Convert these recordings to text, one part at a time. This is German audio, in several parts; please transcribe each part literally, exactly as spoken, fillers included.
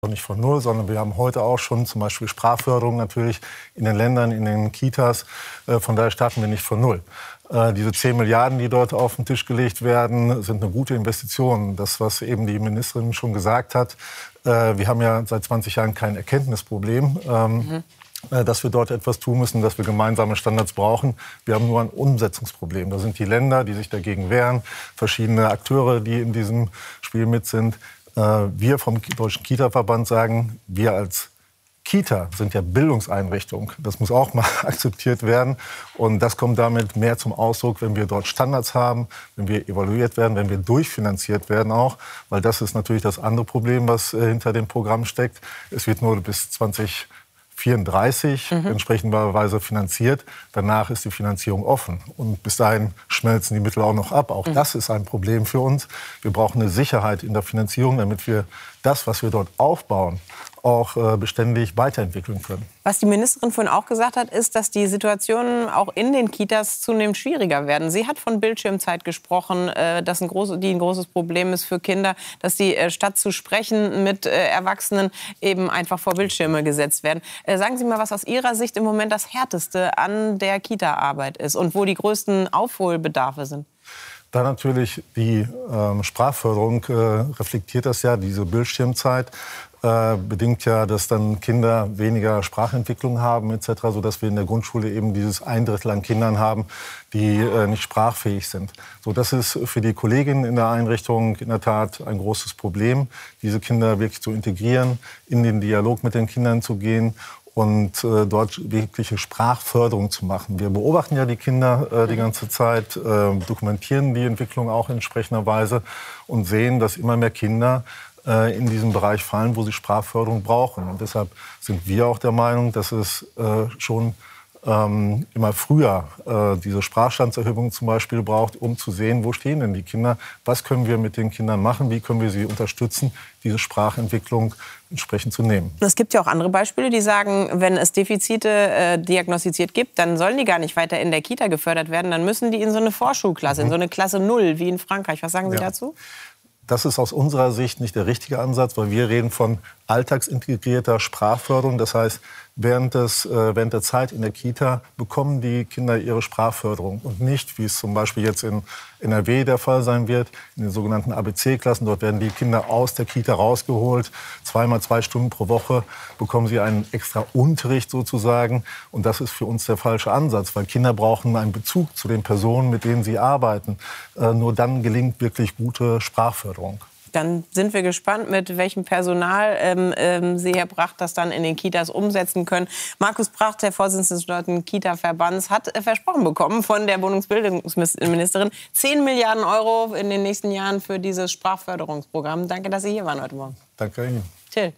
nicht von null, sondern wir haben heute auch schon zum Beispiel Sprachförderung natürlich in den Ländern, in den Kitas. Von daher starten wir nicht von null. Diese zehn Milliarden, die dort auf den Tisch gelegt werden, sind eine gute Investition. Das, was eben die Ministerin schon gesagt hat, wir haben ja seit zwanzig Jahren kein Erkenntnisproblem. Mhm. Dass wir dort etwas tun müssen, dass wir gemeinsame Standards brauchen. Wir haben nur ein Umsetzungsproblem. Da sind die Länder, die sich dagegen wehren, verschiedene Akteure, die in diesem Spiel mit sind. Wir vom Deutschen Kita-Verband sagen, wir als Kita sind ja Bildungseinrichtung. Das muss auch mal akzeptiert werden. Und das kommt damit mehr zum Ausdruck, wenn wir dort Standards haben, wenn wir evaluiert werden, wenn wir durchfinanziert werden auch. Weil das ist natürlich das andere Problem, was hinter dem Programm steckt. Es wird nur bis zwanzig vierunddreißig mhm. entsprechenderweise finanziert. Danach ist die Finanzierung offen. Und bis dahin schmelzen die Mittel auch noch ab. Auch mhm. das ist ein Problem für uns. Wir brauchen eine Sicherheit in der Finanzierung, damit wir das, was wir dort aufbauen, auch äh, beständig weiterentwickeln können. Was die Ministerin vorhin auch gesagt hat, ist, dass die Situationen auch in den Kitas zunehmend schwieriger werden. Sie hat von Bildschirmzeit gesprochen, äh, dass ein groß, die ein großes Problem ist für Kinder, dass sie äh, statt zu sprechen mit äh, Erwachsenen eben einfach vor Bildschirme gesetzt werden. Äh, sagen Sie mal, was aus Ihrer Sicht im Moment das Härteste an der Kita-Arbeit ist und wo die größten Aufholbedarfe sind? Da natürlich die ähm, Sprachförderung äh, reflektiert das ja, diese Bildschirmzeit. Äh, bedingt ja, dass dann Kinder weniger Sprachentwicklung haben et cetera, sodass wir in der Grundschule eben dieses ein Drittel an Kindern haben, die äh, nicht sprachfähig sind. So, das ist für die Kolleginnen in der Einrichtung in der Tat ein großes Problem, diese Kinder wirklich zu integrieren, in den Dialog mit den Kindern zu gehen und äh, dort wirkliche Sprachförderung zu machen. Wir beobachten ja die Kinder äh, die ganze Zeit, äh, dokumentieren die Entwicklung auch in entsprechender Weise und sehen, dass immer mehr Kinder in diesem Bereich fallen, wo sie Sprachförderung brauchen. Und deshalb sind wir auch der Meinung, dass es äh, schon ähm, immer früher äh, diese Sprachstandserhöhung zum Beispiel braucht, um zu sehen, wo stehen denn die Kinder, was können wir mit den Kindern machen, wie können wir sie unterstützen, diese Sprachentwicklung entsprechend zu nehmen. Es gibt ja auch andere Beispiele, die sagen, wenn es Defizite äh, diagnostiziert gibt, dann sollen die gar nicht weiter in der Kita gefördert werden, dann müssen die in so eine Vorschulklasse, mhm. in so eine Klasse null, wie in Frankreich. Was sagen Sie ja. dazu? Das ist aus unserer Sicht nicht der richtige Ansatz, weil wir reden von alltagsintegrierter Sprachförderung. Das heißt, während, des, äh, während der Zeit in der Kita bekommen die Kinder ihre Sprachförderung und nicht, wie es zum Beispiel jetzt in N R W der Fall sein wird, in den sogenannten A B C-Klassen. Dort werden die Kinder aus der Kita rausgeholt. Zweimal zwei Stunden pro Woche bekommen sie einen extra Unterricht sozusagen. Und das ist für uns der falsche Ansatz, weil Kinder brauchen einen Bezug zu den Personen, mit denen sie arbeiten. Äh, nur dann gelingt wirklich gute Sprachförderung. Dann sind wir gespannt, mit welchem Personal ähm, ähm, Sie, Herr Bracht, das dann in den Kitas umsetzen können. Markus Bracht, der Vorsitzende des Deutschen Kita-Verbands, hat äh, versprochen bekommen von der Bundesbildungsministerin zehn Milliarden Euro in den nächsten Jahren für dieses Sprachförderungsprogramm. Danke, dass Sie hier waren heute Morgen. Danke Ihnen. Till.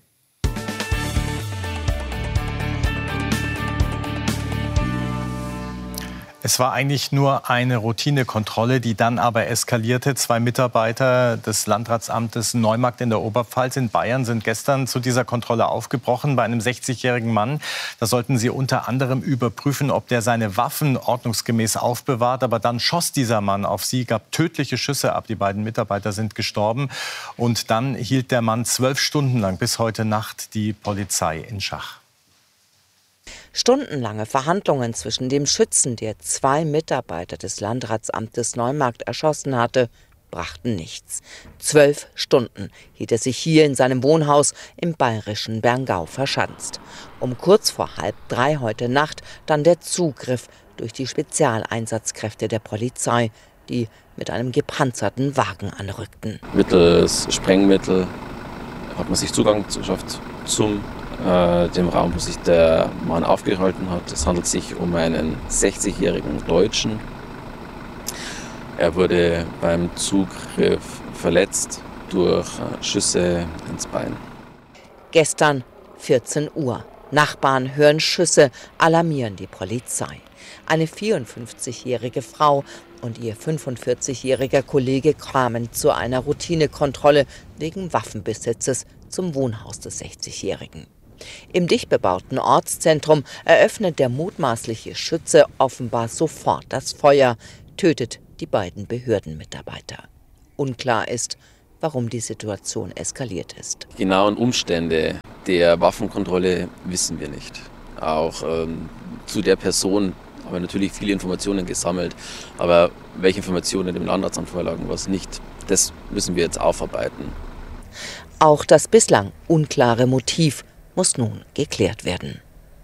Es war eigentlich nur eine Routinekontrolle, die dann aber eskalierte. Zwei Mitarbeiter des Landratsamtes Neumarkt in der Oberpfalz in Bayern sind gestern zu dieser Kontrolle aufgebrochen bei einem sechzigjährigen Mann. Da sollten sie unter anderem überprüfen, ob der seine Waffen ordnungsgemäß aufbewahrt. Aber dann schoss dieser Mann auf sie, gab tödliche Schüsse ab. Die beiden Mitarbeiter sind gestorben. Und dann hielt der Mann zwölf Stunden lang bis heute Nacht die Polizei in Schach. Stundenlange Verhandlungen zwischen dem Schützen, der zwei Mitarbeiter des Landratsamtes Neumarkt erschossen hatte, brachten nichts. Zwölf Stunden hielt er sich hier in seinem Wohnhaus im bayerischen Berngau verschanzt. Um kurz vor halb drei heute Nacht dann der Zugriff durch die Spezialeinsatzkräfte der Polizei, die mit einem gepanzerten Wagen anrückten. Mittels Sprengmittel hat man sich Zugang geschafft zum äh, dem Raum, wo sich der Mann aufgehalten hat. Es handelt sich um einen sechzigjährigen Deutschen. Er wurde beim Zugriff verletzt durch Schüsse ins Bein. Gestern vierzehn Uhr. Nachbarn hören Schüsse, alarmieren die Polizei. Eine vierundfünfzigjährige Frau und ihr fünfundvierzigjähriger Kollege kamen zu einer Routinekontrolle wegen Waffenbesitzes zum Wohnhaus des sechzigjährigen. Im dicht bebauten Ortszentrum eröffnet der mutmaßliche Schütze offenbar sofort das Feuer, tötet die beiden Behördenmitarbeiter. Unklar ist, warum die Situation eskaliert ist. Die genauen Umstände der Waffenkontrolle wissen wir nicht. Auch ähm, zu der Person haben wir natürlich viele Informationen gesammelt, aber welche Informationen dem Landratsamt vorlagen, was nicht, das müssen wir jetzt aufarbeiten. Auch das bislang unklare Motiv muss nun geklärt werden.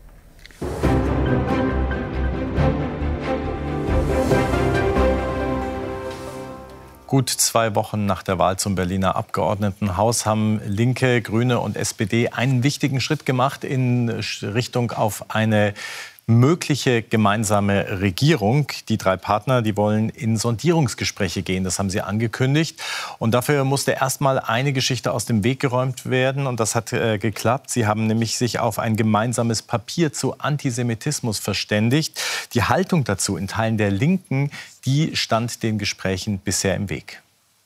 Gut zwei Wochen nach der Wahl zum Berliner Abgeordnetenhaus haben Linke, Grüne und S P D einen wichtigen Schritt gemacht in Richtung auf eine mögliche gemeinsame Regierung. Die drei Partner, die wollen in Sondierungsgespräche gehen, das haben sie angekündigt. Und dafür musste erst mal eine Geschichte aus dem Weg geräumt werden und das hat äh, geklappt. Sie haben nämlich sich auf ein gemeinsames Papier zu Antisemitismus verständigt. Die Haltung dazu in Teilen der Linken, die stand den Gesprächen bisher im Weg.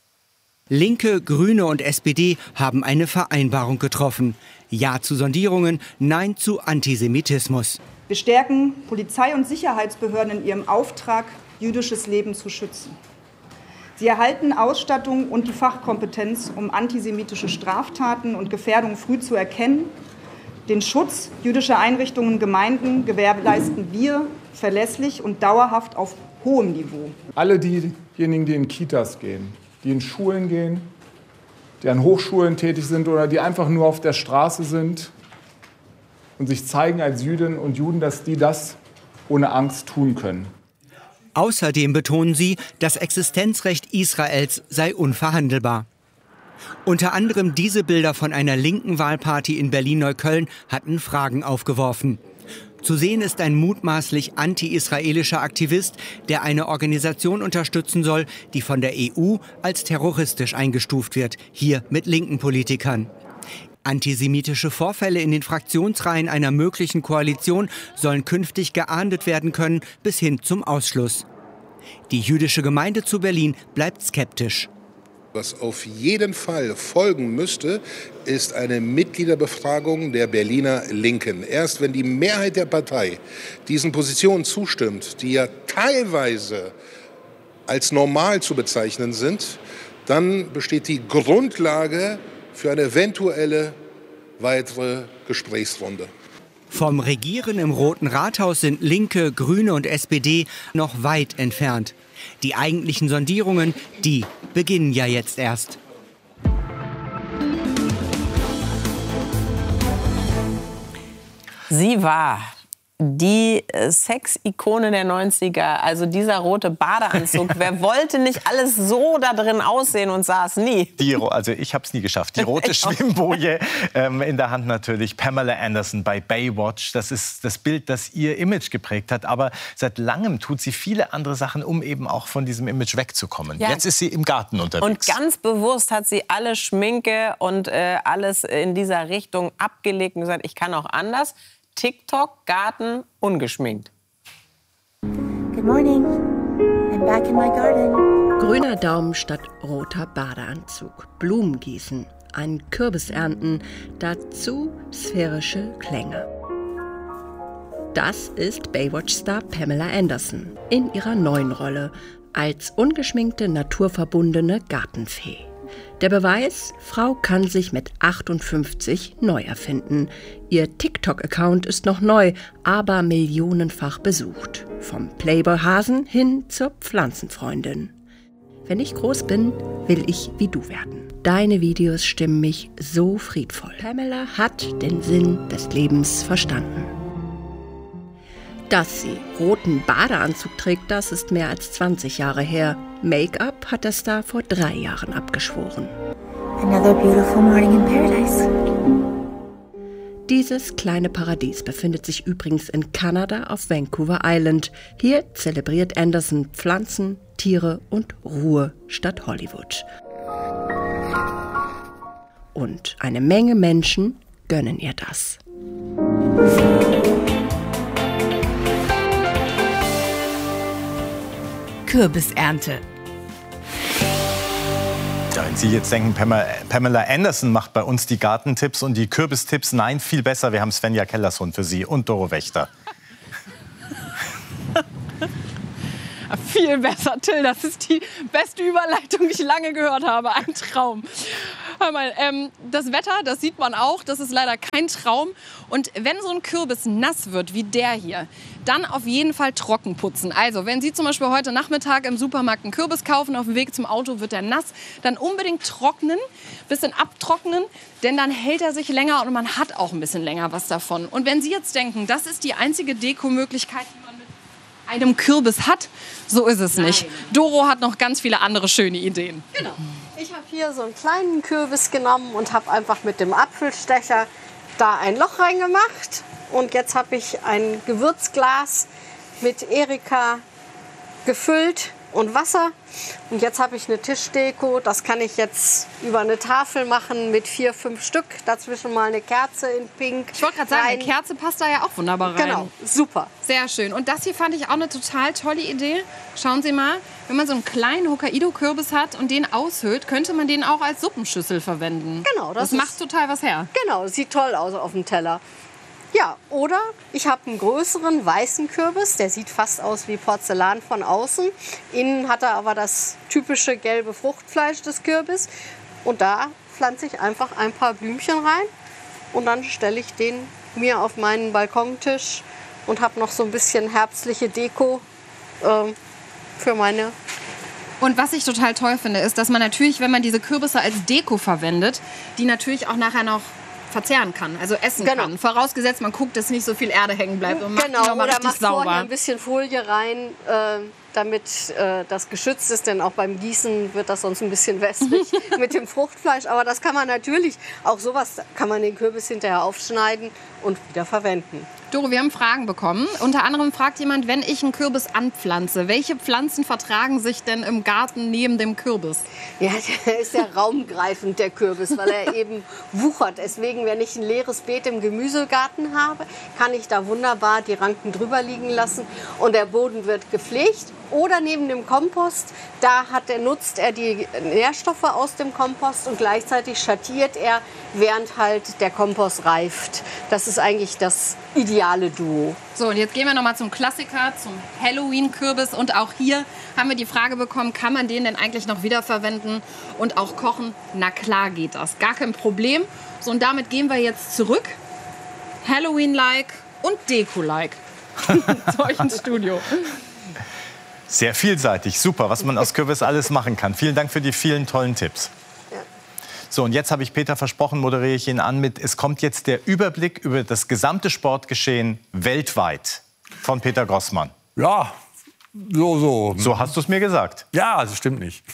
Linke, Grüne und S P D haben eine Vereinbarung getroffen. Ja zu Sondierungen, Nein zu Antisemitismus. Wir stärken Polizei- und Sicherheitsbehörden in ihrem Auftrag, jüdisches Leben zu schützen. Sie erhalten Ausstattung und die Fachkompetenz, um antisemitische Straftaten und Gefährdungen früh zu erkennen. Den Schutz jüdischer Einrichtungen und Gemeinden gewährleisten wir verlässlich und dauerhaft auf hohem Niveau. Alle diejenigen, die in Kitas gehen, die in Schulen gehen, die an Hochschulen tätig sind oder die einfach nur auf der Straße sind und sich zeigen als Jüdinnen und Juden, dass die das ohne Angst tun können. Außerdem betonen sie, das Existenzrecht Israels sei unverhandelbar. Unter anderem diese Bilder von einer linken Wahlparty in Berlin-Neukölln hatten Fragen aufgeworfen. Zu sehen ist ein mutmaßlich anti-israelischer Aktivist, der eine Organisation unterstützen soll, die von der E U als terroristisch eingestuft wird, hier mit linken Politikern. Antisemitische Vorfälle in den Fraktionsreihen einer möglichen Koalition sollen künftig geahndet werden können, bis hin zum Ausschluss. Die jüdische Gemeinde zu Berlin bleibt skeptisch. Was auf jeden Fall folgen müsste, ist eine Mitgliederbefragung der Berliner Linken. Erst wenn die Mehrheit der Partei diesen Positionen zustimmt, die ja teilweise als normal zu bezeichnen sind, dann besteht die Grundlage für eine eventuelle weitere Gesprächsrunde. Vom Regieren im Roten Rathaus sind Linke, Grüne und S P D noch weit entfernt. Die eigentlichen Sondierungen, die beginnen ja jetzt erst. Sie war die Sex-Ikone der neunziger, also dieser rote Badeanzug. Wer wollte nicht alles so da drin aussehen und sah es nie? Die, also ich habe es nie geschafft. Die rote Schwimmboje ähm, in der Hand natürlich. Pamela Anderson bei Baywatch. Das ist das Bild, das ihr Image geprägt hat. Aber seit langem tut sie viele andere Sachen, um eben auch von diesem Image wegzukommen. Ja. Jetzt ist sie im Garten unterwegs. Und ganz bewusst hat sie alle Schminke und äh, alles in dieser Richtung abgelegt und gesagt, ich kann auch anders. TikTok, Garten, ungeschminkt. Good morning. I'm back in my garden. Grüner Daumen statt roter Badeanzug. Blumen gießen, einen Kürbis ernten, dazu sphärische Klänge. Das ist Baywatch-Star Pamela Anderson in ihrer neuen Rolle als ungeschminkte, naturverbundene Gartenfee. Der Beweis, Frau kann sich mit achtundfünfzig neu erfinden. Ihr TikTok-Account ist noch neu, aber millionenfach besucht. Vom Playboy-Hasen hin zur Pflanzenfreundin. Wenn ich groß bin, will ich wie du werden. Deine Videos stimmen mich so friedvoll. Pamela hat den Sinn des Lebens verstanden. Dass sie roten Badeanzug trägt, das ist mehr als zwanzig Jahre her. Make-up hat der Star vor drei Jahren abgeschworen. Another beautiful morning in paradise. Dieses kleine Paradies befindet sich übrigens in Kanada auf Vancouver Island. Hier zelebriert Anderson Pflanzen, Tiere und Ruhe statt Hollywood. Und eine Menge Menschen gönnen ihr das. Kürbisernte. Ja, wenn Sie jetzt denken, Pamela Anderson macht bei uns die Gartentipps und die Kürbistipps, nein, viel besser. Wir haben Svenja Kellersohn für Sie und Doro Wächter. Viel besser, Till. Das ist die beste Überleitung, die ich lange gehört habe. Ein Traum. Hör mal, ähm, das Wetter, das sieht man auch. Das ist leider kein Traum. Und wenn so ein Kürbis nass wird, wie der hier, dann auf jeden Fall trocken putzen. Also, wenn Sie zum Beispiel heute Nachmittag im Supermarkt einen Kürbis kaufen, auf dem Weg zum Auto wird der nass, dann unbedingt trocknen, bisschen abtrocknen, denn dann hält er sich länger und man hat auch ein bisschen länger was davon. Und wenn Sie jetzt denken, das ist die einzige Dekomöglichkeit, die man mit einem Kürbis hat, so ist es nicht. Nein. Doro hat noch ganz viele andere schöne Ideen. Genau. Ich habe hier so einen kleinen Kürbis genommen und habe einfach mit dem Apfelstecher da ein Loch reingemacht. Und jetzt habe ich ein Gewürzglas mit Erika gefüllt und Wasser. Und jetzt habe ich eine Tischdeko. Das kann ich jetzt über eine Tafel machen mit vier, fünf Stück. Dazwischen mal eine Kerze in Pink. Ich wollte gerade sagen, eine Kerze passt da ja auch wunderbar rein. Genau, super. Sehr schön. Und das hier fand ich auch eine total tolle Idee. Schauen Sie mal, wenn man so einen kleinen Hokkaido-Kürbis hat und den aushöhlt, könnte man den auch als Suppenschüssel verwenden. Genau. Das, das macht total was her. Genau, sieht toll aus auf dem Teller. Ja, oder ich habe einen größeren weißen Kürbis, der sieht fast aus wie Porzellan von außen. Innen hat er aber das typische gelbe Fruchtfleisch des Kürbis. Und da pflanze ich einfach ein paar Blümchen rein und dann stelle ich den mir auf meinen Balkontisch und habe noch so ein bisschen herbstliche Deko äh, für meine. Und was ich total toll finde, ist, dass man natürlich, wenn man diese Kürbisse als Deko verwendet, die natürlich auch nachher noch verzehren kann, also essen genau. kann. Vorausgesetzt, man guckt, dass nicht so viel Erde hängen bleibt und macht genau, die noch mal oder richtig macht sauber. Vorher ein bisschen Folie rein, äh, damit äh, das geschützt ist, denn auch beim Gießen wird das sonst ein bisschen wässrig mit dem Fruchtfleisch. Aber das kann man natürlich, auch sowas kann man den Kürbis hinterher aufschneiden und wieder verwenden. Doro, wir haben Fragen bekommen. Unter anderem fragt jemand, wenn ich einen Kürbis anpflanze, welche Pflanzen vertragen sich denn im Garten neben dem Kürbis? Ja, der ist ja raumgreifend, der Kürbis, weil er eben wuchert. Deswegen, wenn ich ein leeres Beet im Gemüsegarten habe, kann ich da wunderbar die Ranken drüber liegen lassen und der Boden wird gepflegt. Oder neben dem Kompost, da hat er, nutzt er die Nährstoffe aus dem Kompost und gleichzeitig schattiert er, während halt der Kompost reift. Das ist eigentlich das ideale Duo. So, und jetzt gehen wir noch mal zum Klassiker, zum Halloween-Kürbis. Und auch hier haben wir die Frage bekommen, kann man den denn eigentlich noch wiederverwenden und auch kochen? Na klar geht das, gar kein Problem. So, und damit gehen wir jetzt zurück, Halloween-like und Deko-like, zu euch ins Studio. Sehr vielseitig, super, was man aus Kürbis alles machen kann. Vielen Dank für die vielen tollen Tipps. Ja. So, und jetzt habe ich Peter versprochen, moderiere ich ihn an mit, es kommt jetzt der Überblick über das gesamte Sportgeschehen weltweit von Peter Grossmann. Ja, so, so. So hast du es mir gesagt. Ja, das stimmt nicht.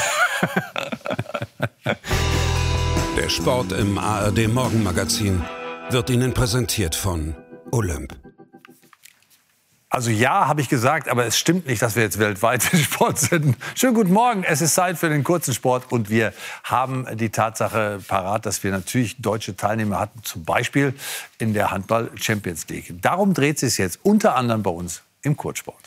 Der Sport im A R D-Morgenmagazin wird Ihnen präsentiert von Olymp. Also ja, habe ich gesagt, aber es stimmt nicht, dass wir jetzt weltweit Sport senden. Schönen guten Morgen, es ist Zeit für den kurzen Sport und wir haben die Tatsache parat, dass wir natürlich deutsche Teilnehmer hatten, zum Beispiel in der Handball-Champions League. Darum dreht es sich jetzt unter anderem bei uns im Kurzsport.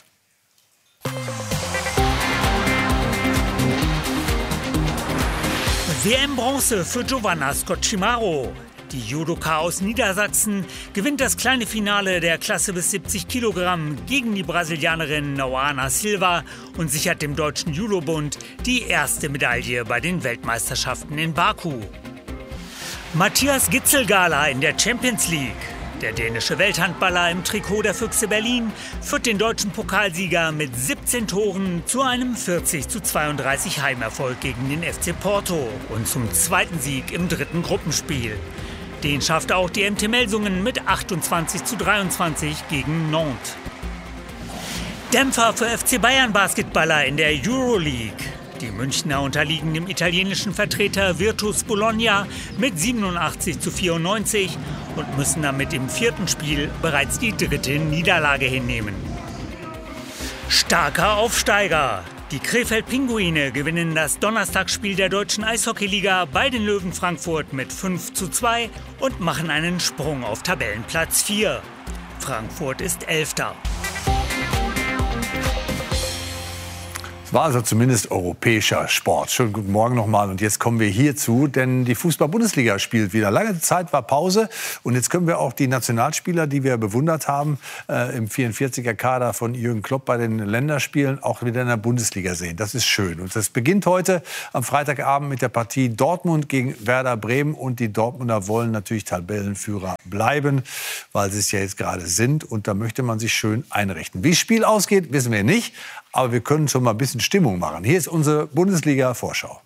W M-Bronze für Giovanna Scocchimaro. Die Judoka aus Niedersachsen gewinnt das kleine Finale der Klasse bis siebzig Kilogramm gegen die Brasilianerin Noana Silva und sichert dem Deutschen Judobund die erste Medaille bei den Weltmeisterschaften in Baku. Matthias Gitzelgala in der Champions League. Der dänische Welthandballer im Trikot der Füchse Berlin führt den deutschen Pokalsieger mit siebzehn Toren zu einem vierzig zu zweiunddreißig Heimerfolg gegen den F C Porto und zum zweiten Sieg im dritten Gruppenspiel. Den schaffte auch die M T Melsungen mit achtundzwanzig zu dreiundzwanzig gegen Nantes. Dämpfer für F C Bayern Basketballer in der Euroleague. Die Münchner unterliegen dem italienischen Vertreter Virtus Bologna mit siebenundachtzig zu vierundneunzig und müssen damit im vierten Spiel bereits die dritte Niederlage hinnehmen. Starker Aufsteiger. Die Krefeld-Pinguine gewinnen das Donnerstagsspiel der deutschen Eishockeyliga bei den Löwen Frankfurt mit fünf zu zwei und machen einen Sprung auf Tabellenplatz vier. Frankfurt ist Elfter. War also zumindest europäischer Sport. Schönen guten Morgen nochmal. Und jetzt kommen wir hierzu, denn die Fußball-Bundesliga spielt wieder. Lange Zeit war Pause und jetzt können wir auch die Nationalspieler, die wir bewundert haben, äh, im vierundvierziger-Kader von Jürgen Klopp bei den Länderspielen auch wieder in der Bundesliga sehen. Das ist schön. Und das beginnt heute am Freitagabend mit der Partie Dortmund gegen Werder Bremen. Und die Dortmunder wollen natürlich Tabellenführer bleiben, weil sie es ja jetzt gerade sind. Und da möchte man sich schön einrichten. Wie das Spiel ausgeht, wissen wir nicht. Aber wir können schon mal ein bisschen Stimmung machen. Hier ist unsere Bundesliga-Vorschau.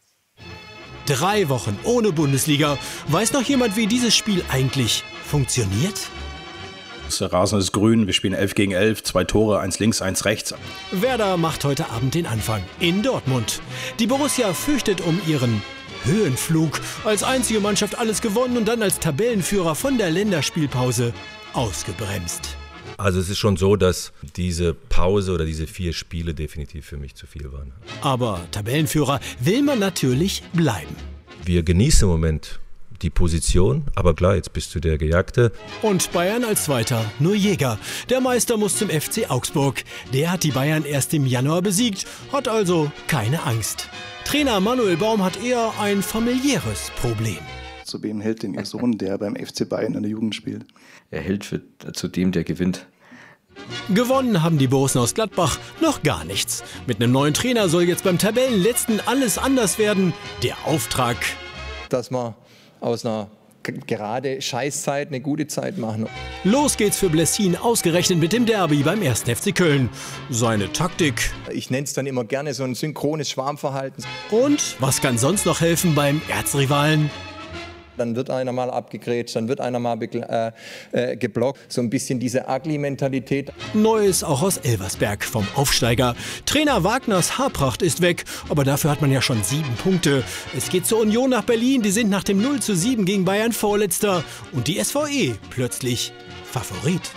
Drei Wochen ohne Bundesliga. Weiß noch jemand, wie dieses Spiel eigentlich funktioniert? Der Rasen ist grün, wir spielen elf gegen elf, zwei Tore, eins links, eins rechts. Werder macht heute Abend den Anfang in Dortmund. Die Borussia fürchtet um ihren Höhenflug. Als einzige Mannschaft alles gewonnen und dann als Tabellenführer von der Länderspielpause ausgebremst. Also es ist schon so, dass diese Pause oder diese vier Spiele definitiv für mich zu viel waren. Aber Tabellenführer will man natürlich bleiben. Wir genießen im Moment die Position, aber klar, jetzt bist du der Gejagte. Und Bayern als Zweiter, nur Jäger. Der Meister muss zum F C Augsburg. Der hat die Bayern erst im Januar besiegt, hat also keine Angst. Trainer Manuel Baum hat eher ein familiäres Problem. Zu wem hält denn Ihr Sohn, der beim F C Bayern in der Jugend spielt? Er hält für, zu dem, der gewinnt. Gewonnen haben die Borussen aus Gladbach noch gar nichts. Mit einem neuen Trainer soll jetzt beim Tabellenletzten alles anders werden. Der Auftrag: dass wir aus einer gerade Scheißzeit eine gute Zeit machen. Los geht's für Blessin, ausgerechnet mit dem Derby beim ersten F C Köln. Seine Taktik. Ich nenne es dann immer gerne so ein synchrones Schwarmverhalten. Und was kann sonst noch helfen beim Erzrivalen? Dann wird einer mal abgegrätscht, dann wird einer mal äh, äh, geblockt. So ein bisschen diese Ugly-Mentalität. Neues auch aus Elversberg vom Aufsteiger. Trainer Wagners Haarpracht ist weg, aber dafür hat man ja schon sieben Punkte. Es geht zur Union nach Berlin, die sind nach dem null zu sieben gegen Bayern Vorletzter. Und die S V E plötzlich Favorit.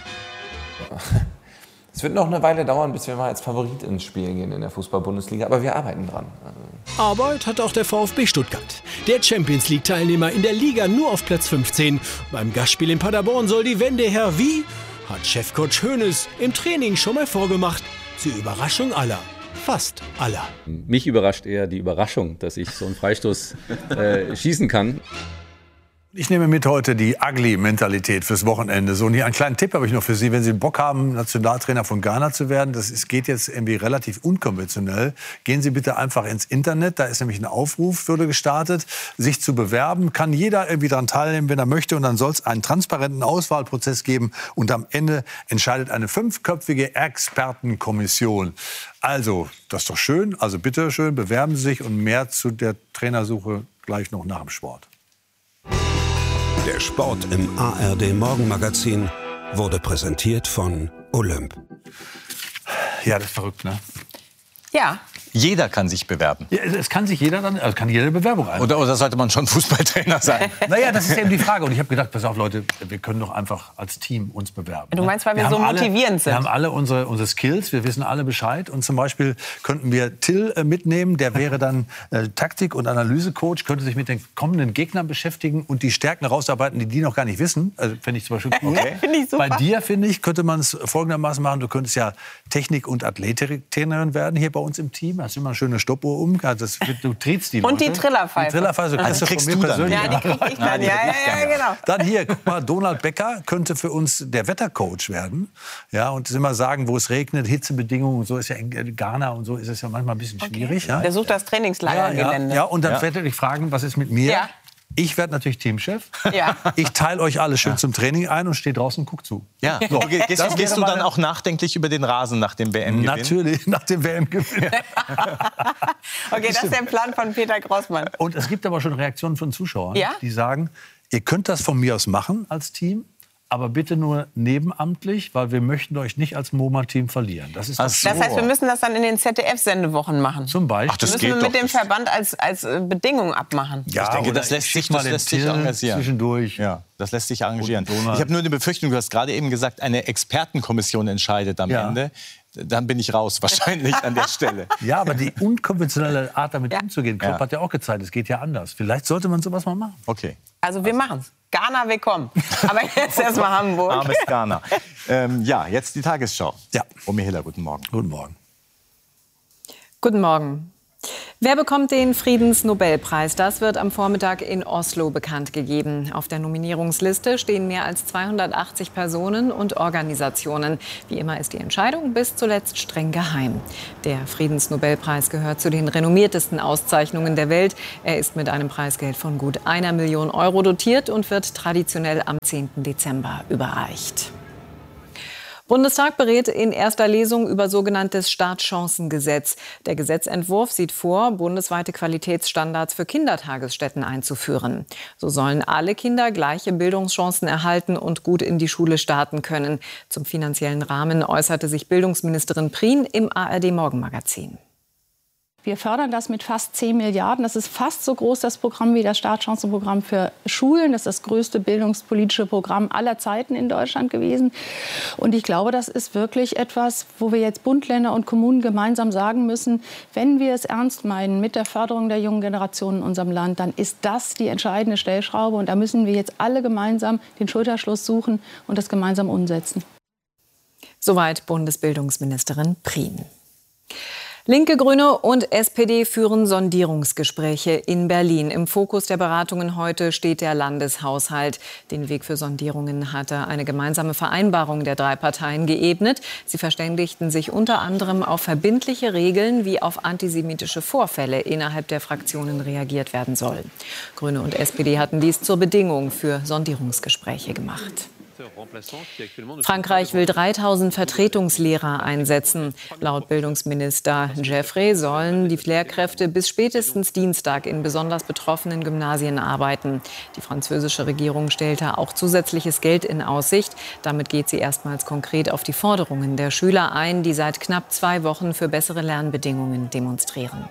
Es wird noch eine Weile dauern, bis wir mal als Favorit ins Spiel gehen in der Fußball-Bundesliga, aber wir arbeiten dran. Arbeit hat auch der VfB Stuttgart. Der Champions-League-Teilnehmer in der Liga nur auf Platz fünfzehn. Beim Gastspiel in Paderborn soll die Wende her wie? Hat Chefcoach Hoeneß im Training schon mal vorgemacht. Zur Überraschung aller. Fast aller. Mich überrascht eher die Überraschung, dass ich so einen Freistoß äh, schießen kann. Ich nehme mit heute die Ugly-Mentalität fürs Wochenende. So, und hier einen kleinen Tipp habe ich noch für Sie. Wenn Sie Bock haben, Nationaltrainer von Ghana zu werden, das ist, geht jetzt irgendwie relativ unkonventionell. Gehen Sie bitte einfach ins Internet. Da ist nämlich ein Aufruf, wurde gestartet, sich zu bewerben. Kann jeder irgendwie daran teilnehmen, wenn er möchte. Und dann soll es einen transparenten Auswahlprozess geben. Und am Ende entscheidet eine fünfköpfige Expertenkommission. Also, das ist doch schön. Also bitte schön, bewerben Sie sich. Und mehr zu der Trainersuche gleich noch nach dem Sport. Der Sport im A R D Morgenmagazin wurde präsentiert von Olymp. Ja, das ist verrückt, ne? Ja. Jeder kann sich bewerben. Ja, es kann sich jeder dann, also kann jede Bewerbung ein. Oder, oder sollte man schon Fußballtrainer sein? Naja, das ist eben die Frage. Und ich habe gedacht, pass auf, Leute, wir können doch einfach als Team uns bewerben. Du meinst, weil wir, wir so motivierend alle, sind? Wir haben alle unsere, unsere Skills, wir wissen alle Bescheid. Und zum Beispiel könnten wir Till äh, mitnehmen, der wäre dann äh, Taktik- und Analysecoach, könnte sich mit den kommenden Gegnern beschäftigen und die Stärken herausarbeiten, die die noch gar nicht wissen. Also, fände ich zum Beispiel cool. Okay. Find ich super. Bei dir, finde ich, könnte man es folgendermaßen machen. Du könntest ja Technik- und Athletiktrainerin werden hier bei uns im Team. Hast immer eine schöne Stoppuhr um. Das, du trittst die Leute. Und die Trillerpfeife. Die Trillerpfeife also kriegst, kriegst du von mir persönlich. Ja, die krieg ich dann. Ja, ja, ja, genau. Dann hier, guck mal, Donald Becker könnte für uns der Wettercoach werden. Ja, und immer sagen, wo es regnet, Hitzebedingungen und so ist ja in Ghana und so ist es ja manchmal ein bisschen schwierig. Okay. Ja. Der sucht das Trainingslagergelände. Ja, ja, und dann ja. werde ich fragen, was ist mit mir? Ja. Ich werde natürlich Teamchef. Ja. Ich teile euch alle schön ja. zum Training ein und stehe draußen und guck zu. Ja. So. Okay, gehst, gehst du dann auch nachdenklich über den Rasen nach dem W M-Gewinn? Natürlich, nach dem W M-Gewinn. Okay, das ist der Plan von Peter Grossmann. Und es gibt aber schon Reaktionen von Zuschauern, ja? die sagen, ihr könnt das von mir aus machen als Team, aber bitte nur nebenamtlich, weil wir möchten euch nicht als MoMA-Team verlieren. Das ist das, so. Das heißt, wir müssen das dann in den Z D F-Sendewochen machen. Zum Beispiel. Ach, das müssen geht wir mit doch. dem Verband als, als Bedingung abmachen. Ja, ich denke, das lässt sich, das lässt sich arrangieren. Zwischendurch. Ja, das lässt sich arrangieren. Ich habe nur eine Befürchtung, du hast gerade eben gesagt, eine Expertenkommission entscheidet am ja. Ende. Dann bin ich raus, wahrscheinlich an der Stelle. Ja, aber die unkonventionelle Art, damit ja. umzugehen, Klopp ja. hat ja auch gezeigt, es geht ja anders. Vielleicht sollte man sowas mal machen. Okay. Also wir machen's. Ghana, willkommen. Aber jetzt erstmal Hamburg. Armes Ghana. Ähm, ja, jetzt die Tagesschau. Ja. Romy Hiller, guten Morgen. Guten Morgen. Guten Morgen. Wer bekommt den Friedensnobelpreis? Das wird am Vormittag in Oslo bekannt gegeben. Auf der Nominierungsliste stehen mehr als zweihundertachtzig Personen und Organisationen. Wie immer ist die Entscheidung bis zuletzt streng geheim. Der Friedensnobelpreis gehört zu den renommiertesten Auszeichnungen der Welt. Er ist mit einem Preisgeld von gut einer Million Euro dotiert und wird traditionell am zehnten Dezember überreicht. Bundestag berät in erster Lesung über sogenanntes Startchancengesetz. Der Gesetzentwurf sieht vor, bundesweite Qualitätsstandards für Kindertagesstätten einzuführen. So sollen alle Kinder gleiche Bildungschancen erhalten und gut in die Schule starten können. Zum finanziellen Rahmen äußerte sich Bildungsministerin Prien im A R D-Morgenmagazin. Wir fördern das mit fast zehn Milliarden. Das ist fast so groß, das Programm, wie das Startchancenprogramm für Schulen. Das ist das größte bildungspolitische Programm aller Zeiten in Deutschland gewesen. Und ich glaube, das ist wirklich etwas, wo wir jetzt Bund, Länder und Kommunen gemeinsam sagen müssen, wenn wir es ernst meinen mit der Förderung der jungen Generation in unserem Land, dann ist das die entscheidende Stellschraube. Und da müssen wir jetzt alle gemeinsam den Schulterschluss suchen und das gemeinsam umsetzen. Soweit Bundesbildungsministerin Prien. Linke, Grüne und S P D führen Sondierungsgespräche in Berlin. Im Fokus der Beratungen heute steht der Landeshaushalt. Den Weg für Sondierungen hatte eine gemeinsame Vereinbarung der drei Parteien geebnet. Sie verständigten sich unter anderem auf verbindliche Regeln, wie auf antisemitische Vorfälle innerhalb der Fraktionen reagiert werden soll. Grüne und S P D hatten dies zur Bedingung für Sondierungsgespräche gemacht. Frankreich will dreitausend Vertretungslehrer einsetzen. Laut Bildungsminister Jeffrey sollen die Lehrkräfte bis spätestens Dienstag in besonders betroffenen Gymnasien arbeiten. Die französische Regierung stellte auch zusätzliches Geld in Aussicht. Damit geht sie erstmals konkret auf die Forderungen der Schüler ein, die seit knapp zwei Wochen für bessere Lernbedingungen demonstrieren.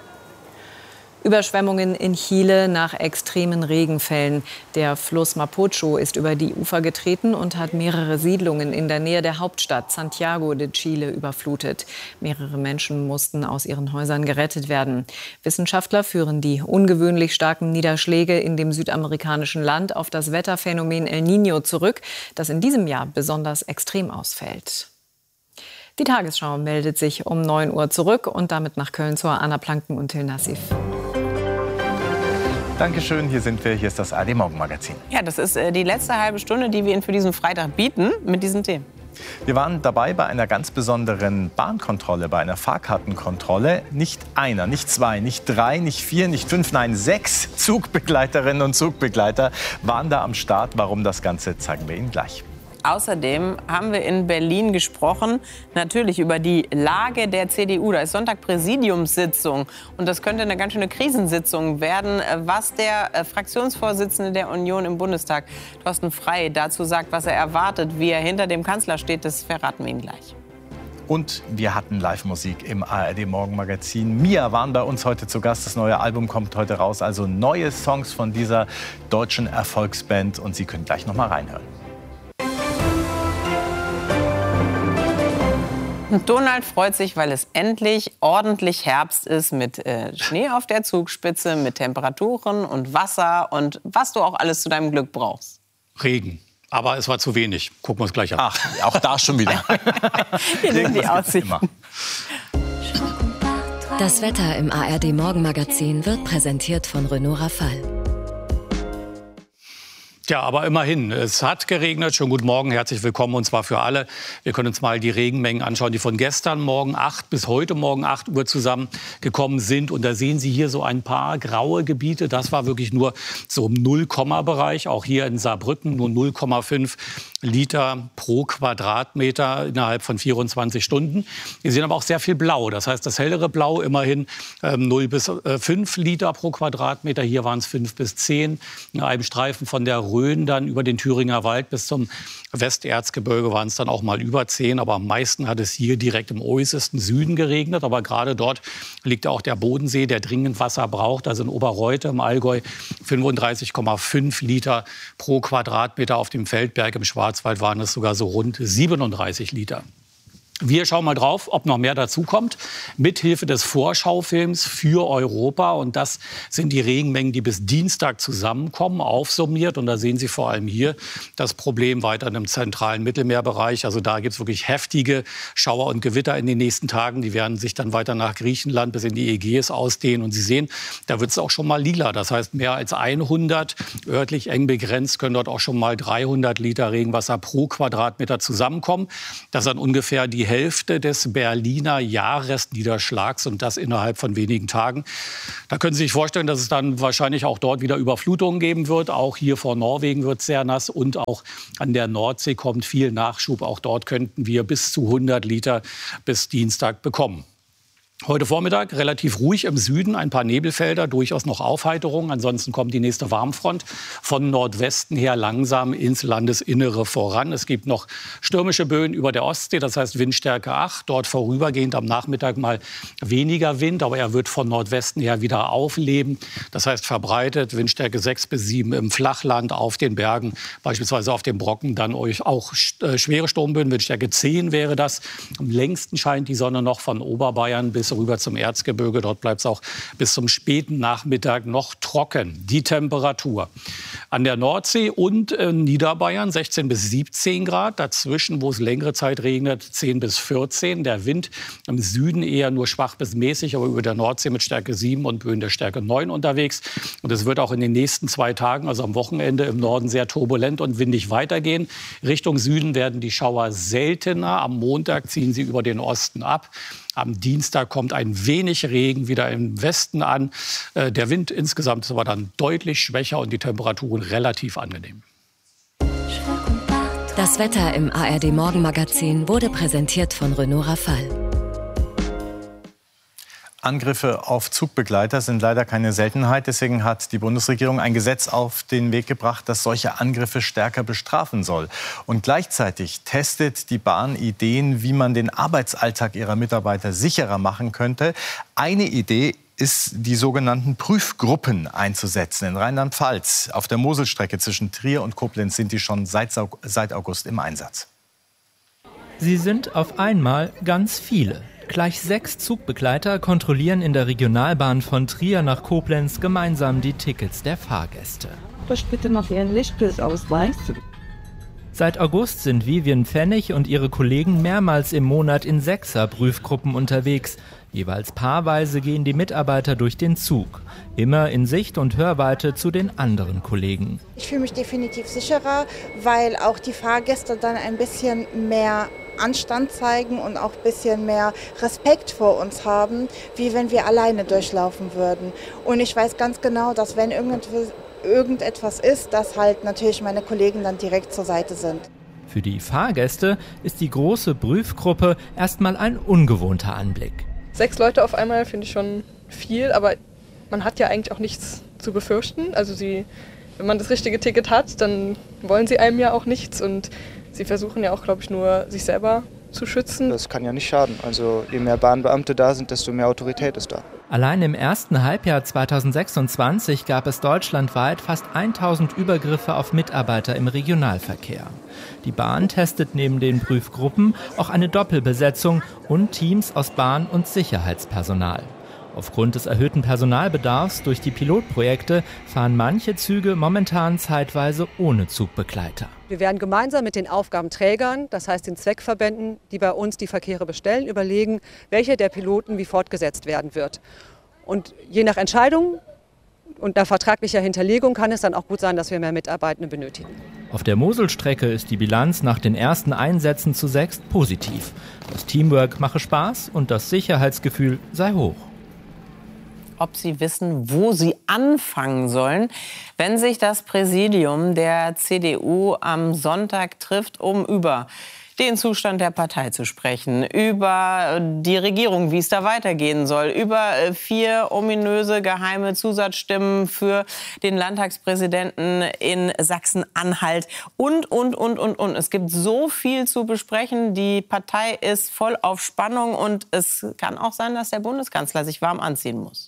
Überschwemmungen in Chile nach extremen Regenfällen. Der Fluss Mapocho ist über die Ufer getreten und hat mehrere Siedlungen in der Nähe der Hauptstadt Santiago de Chile überflutet. Mehrere Menschen mussten aus ihren Häusern gerettet werden. Wissenschaftler führen die ungewöhnlich starken Niederschläge in dem südamerikanischen Land auf das Wetterphänomen El Niño zurück, das in diesem Jahr besonders extrem ausfällt. Die Tagesschau meldet sich um neun Uhr zurück und damit nach Köln zu Anna Planken und Till Nassif. Dankeschön, hier sind wir, hier ist das A R D-Morgenmagazin. Ja, das ist äh, die letzte halbe Stunde, die wir Ihnen für diesen Freitag bieten mit diesen Themen. Wir waren dabei bei einer ganz besonderen Bahnkontrolle, bei einer Fahrkartenkontrolle. Nicht einer, nicht zwei, nicht drei, nicht vier, nicht fünf, nein, sechs Zugbegleiterinnen und Zugbegleiter waren da am Start. Warum das Ganze, zeigen wir Ihnen gleich. Außerdem haben wir in Berlin gesprochen, natürlich über die Lage der C D U. Da ist Sonntag Präsidiumssitzung und das könnte eine ganz schöne Krisensitzung werden. Was der Fraktionsvorsitzende der Union im Bundestag, Thorsten Frey, dazu sagt, was er erwartet, wie er hinter dem Kanzler steht, das verraten wir Ihnen gleich. Und wir hatten Live-Musik im A R D-Morgenmagazin. Mia waren bei uns heute zu Gast. Das neue Album kommt heute raus. Also neue Songs von dieser deutschen Erfolgsband. Und Sie können gleich noch mal reinhören. Und Donald freut sich, weil es endlich ordentlich Herbst ist mit äh, Schnee auf der Zugspitze, mit Temperaturen und Wasser und was du auch alles zu deinem Glück brauchst. Regen. Aber es war zu wenig. Gucken wir uns gleich an. Ach, auch da schon wieder. Hier sind die Aussichten. Das Wetter im A R D-Morgenmagazin wird präsentiert von Renault Rafale. Ja, aber immerhin, es hat geregnet. Schönen guten Morgen, herzlich willkommen und zwar für alle. Wir können uns mal die Regenmengen anschauen, die von gestern Morgen acht bis heute Morgen acht Uhr zusammengekommen sind. Und da sehen Sie hier so ein paar graue Gebiete. Das war wirklich nur so im Null-Komma-Bereich. Auch hier in Saarbrücken nur null Komma fünf Liter pro Quadratmeter innerhalb von vierundzwanzig Stunden. Wir sehen aber auch sehr viel Blau. Das heißt, das hellere Blau immerhin ähm, null bis fünf Liter pro Quadratmeter. Hier waren es fünf bis zehn. In einem Streifen von der Rhön dann über den Thüringer Wald bis zum Westerzgebirge waren es dann auch mal über zehn. Aber am meisten hat es hier direkt im äußersten Süden geregnet. Aber gerade dort liegt auch der Bodensee, der dringend Wasser braucht. Also in Oberreute im Allgäu fünfunddreißig Komma fünf Liter pro Quadratmeter. Auf dem Feldberg im Schwarzwald waren es sogar so rund siebenunddreißig Liter. Wir schauen mal drauf, ob noch mehr dazukommt, mithilfe des Vorschaufilms für Europa. Und das sind die Regenmengen, die bis Dienstag zusammenkommen, aufsummiert. Und da sehen Sie vor allem hier das Problem weiter im zentralen Mittelmeerbereich. Also da gibt es wirklich heftige Schauer und Gewitter in den nächsten Tagen. Die werden sich dann weiter nach Griechenland bis in die Ägäis ausdehnen. Und Sie sehen, da wird es auch schon mal lila. Das heißt, mehr als hundert, örtlich eng begrenzt, können dort auch schon mal dreihundert Liter Regenwasser pro Quadratmeter zusammenkommen. Das ist dann ungefähr die Hälfte des Berliner Jahresniederschlags und das innerhalb von wenigen Tagen. Da können Sie sich vorstellen, dass es dann wahrscheinlich auch dort wieder Überflutungen geben wird. Auch hier vor Norwegen wird es sehr nass und auch an der Nordsee kommt viel Nachschub. Auch dort könnten wir bis zu hundert Liter bis Dienstag bekommen. Heute Vormittag relativ ruhig im Süden, ein paar Nebelfelder, durchaus noch Aufheiterung. Ansonsten kommt die nächste Warmfront von Nordwesten her langsam ins Landesinnere voran. Es gibt noch stürmische Böen über der Ostsee, das heißt Windstärke acht. Dort vorübergehend am Nachmittag mal weniger Wind, aber er wird von Nordwesten her wieder aufleben. Das heißt verbreitet Windstärke sechs bis sieben im Flachland, auf den Bergen, beispielsweise auf dem Brocken, dann euch auch äh, schwere Sturmböen, Windstärke zehn wäre das. Am längsten scheint die Sonne noch von Oberbayern bis rüber zum Erzgebirge. Dort bleibt es auch bis zum späten Nachmittag noch trocken. Die Temperatur an der Nordsee und in Niederbayern sechzehn bis siebzehn Grad. Dazwischen, wo es längere Zeit regnet, zehn bis vierzehn. Der Wind im Süden eher nur schwach bis mäßig, aber über der Nordsee mit Stärke sieben und Böen der Stärke neun unterwegs. Und es wird auch in den nächsten zwei Tagen, also am Wochenende, im Norden sehr turbulent und windig weitergehen. Richtung Süden werden die Schauer seltener. Am Montag ziehen sie über den Osten ab. Am Dienstag kommt ein wenig Regen wieder im Westen an. Der Wind insgesamt ist aber dann deutlich schwächer und die Temperaturen relativ angenehm. Das Wetter im A R D Morgenmagazin wurde präsentiert von Renault Rafale. Angriffe auf Zugbegleiter sind leider keine Seltenheit. Deswegen hat die Bundesregierung ein Gesetz auf den Weg gebracht, das solche Angriffe stärker bestrafen soll. Und gleichzeitig testet die Bahn Ideen, wie man den Arbeitsalltag ihrer Mitarbeiter sicherer machen könnte. Eine Idee ist, die sogenannten Prüfgruppen einzusetzen. In Rheinland-Pfalz, auf der Moselstrecke zwischen Trier und Koblenz, sind die schon seit, seit August im Einsatz. Sie sind auf einmal ganz viele. Gleich sechs Zugbegleiter kontrollieren in der Regionalbahn von Trier nach Koblenz gemeinsam die Tickets der Fahrgäste. Bitte noch Ihren Lichtbildausweis. Seit August sind Vivian Pfennig und ihre Kollegen mehrmals im Monat in Sechser-Prüfgruppen unterwegs. Jeweils paarweise gehen die Mitarbeiter durch den Zug. Immer in Sicht- und Hörweite zu den anderen Kollegen. Ich fühle mich definitiv sicherer, weil auch die Fahrgäste dann ein bisschen mehr Anstand zeigen und auch ein bisschen mehr Respekt vor uns haben, wie wenn wir alleine durchlaufen würden. Und ich weiß ganz genau, dass wenn irgendetwas, irgendetwas ist, dass halt natürlich meine Kollegen dann direkt zur Seite sind. Für die Fahrgäste ist die große Prüfgruppe erstmal ein ungewohnter Anblick. Sechs Leute auf einmal finde ich schon viel, aber man hat ja eigentlich auch nichts zu befürchten. Also sie, wenn man das richtige Ticket hat, dann wollen sie einem ja auch nichts und sie versuchen ja auch, glaube ich, nur sich selber zu schützen. Das kann ja nicht schaden. Also je mehr Bahnbeamte da sind, desto mehr Autorität ist da. Allein im ersten Halbjahr zweitausendsechsundzwanzig gab es deutschlandweit fast tausend Übergriffe auf Mitarbeiter im Regionalverkehr. Die Bahn testet neben den Prüfgruppen auch eine Doppelbesetzung und Teams aus Bahn- und Sicherheitspersonal. Aufgrund des erhöhten Personalbedarfs durch die Pilotprojekte fahren manche Züge momentan zeitweise ohne Zugbegleiter. Wir werden gemeinsam mit den Aufgabenträgern, das heißt den Zweckverbänden, die bei uns die Verkehre bestellen, überlegen, welcher der Piloten wie fortgesetzt werden wird. Und je nach Entscheidung und nach vertraglicher Hinterlegung kann es dann auch gut sein, dass wir mehr Mitarbeitende benötigen. Auf der Moselstrecke ist die Bilanz nach den ersten Einsätzen zu sechs positiv. Das Teamwork mache Spaß und das Sicherheitsgefühl sei hoch. Ob sie wissen, wo sie anfangen sollen, wenn sich das Präsidium der C D U am Sonntag trifft, um über den Zustand der Partei zu sprechen, über die Regierung, wie es da weitergehen soll, über vier ominöse geheime Zusatzstimmen für den Landtagspräsidenten in Sachsen-Anhalt und, und, und, und, und. Es gibt so viel zu besprechen. Die Partei ist voll auf Spannung und es kann auch sein, dass der Bundeskanzler sich warm anziehen muss.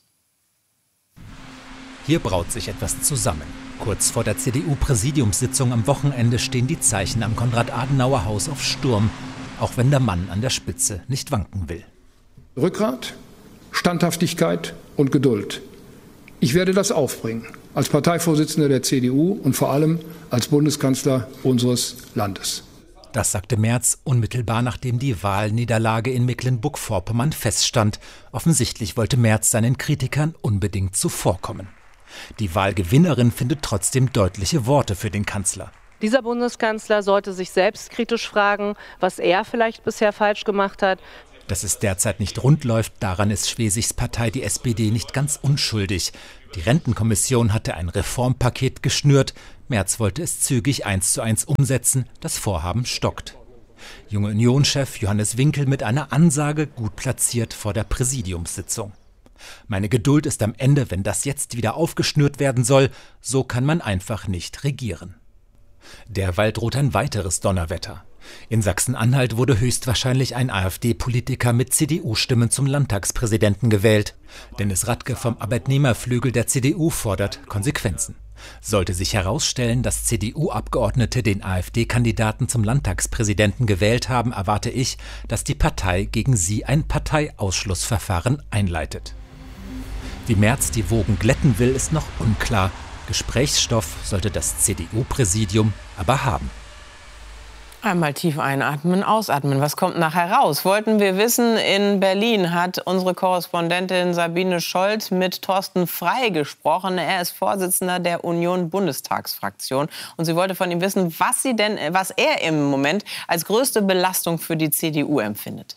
Hier braut sich etwas zusammen. Kurz vor der C D U-Präsidiumssitzung am Wochenende stehen die Zeichen am Konrad-Adenauer-Haus auf Sturm. auch wenn der Mann an der Spitze nicht wanken will. Rückgrat, Standhaftigkeit und Geduld. Ich werde das aufbringen, als Parteivorsitzender der C D U und vor allem als Bundeskanzler unseres Landes. Das sagte Merz unmittelbar, nachdem die Wahlniederlage in Mecklenburg-Vorpommern feststand. Offensichtlich wollte Merz seinen Kritikern unbedingt zuvorkommen. Die Wahlgewinnerin findet trotzdem deutliche Worte für den Kanzler. Dieser Bundeskanzler sollte sich selbstkritisch fragen, was er vielleicht bisher falsch gemacht hat. Dass es derzeit nicht rund läuft, daran ist Schwesigs Partei, die S P D, nicht ganz unschuldig. Die Rentenkommission hatte ein Reformpaket geschnürt. Merz wollte es zügig eins zu eins umsetzen. Das Vorhaben stockt. Junge Union-Chef Johannes Winkel mit einer Ansage gut platziert vor der Präsidiumssitzung. Meine Geduld ist am Ende, wenn das jetzt wieder aufgeschnürt werden soll. So kann man einfach nicht regieren. Derweil droht ein weiteres Donnerwetter. In Sachsen-Anhalt wurde höchstwahrscheinlich ein AfD-Politiker mit C D U-Stimmen zum Landtagspräsidenten gewählt. Dennis Radke vom Arbeitnehmerflügel der C D U fordert Konsequenzen. Sollte sich herausstellen, dass C D U-Abgeordnete den AfD-Kandidaten zum Landtagspräsidenten gewählt haben, erwarte ich, dass die Partei gegen sie ein Parteiausschlussverfahren einleitet. Wie Merz die Wogen glätten will, ist noch unklar. Gesprächsstoff sollte das C D U-Präsidium aber haben. Einmal tief einatmen, ausatmen. Was kommt nachher raus? Wollten wir wissen. In Berlin hat unsere Korrespondentin Sabine Scholz mit Thorsten Frey gesprochen. Er ist Vorsitzender der Union-Bundestagsfraktion. Und sie wollte von ihm wissen, was, sie denn, was er im Moment als größte Belastung für die C D U empfindet.